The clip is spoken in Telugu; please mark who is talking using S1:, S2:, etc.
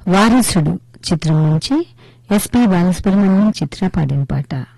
S1: వారసుడు చిత్రం నుంచి ఎస్పి బాలసుబ్రహ్మణ్యం చిత్ర పాడిన పాట.